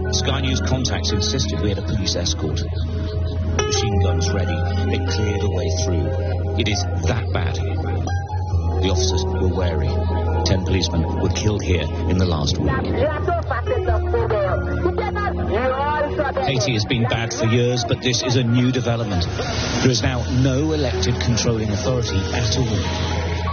Sky News contacts insisted we had a police escort. Machine guns ready. They cleared a way through. It is that bad. The officers were wary. 10 policemen were killed here in the last week. Haiti has been bad for years, but this is a new development. There is now no elected controlling authority at all.